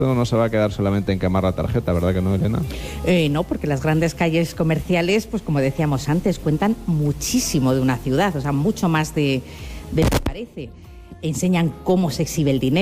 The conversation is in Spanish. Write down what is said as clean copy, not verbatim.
Esto no se va a quedar solamente en quemar la tarjeta, ¿verdad que no, Elena? No, porque las grandes calles comerciales, pues como decíamos antes, cuentan muchísimo de una ciudad, o sea, mucho más de lo que parece. Enseñan cómo se exhibe el dinero.